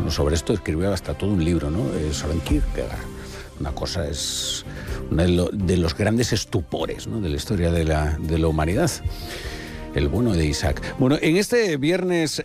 Bueno, sobre esto escribió hasta todo un libro, ¿no? Soren Kierkegaard. Una cosa es uno de los grandes estupores, ¿no?, de la historia de la humanidad. El bueno de Isaac. Bueno, en este viernes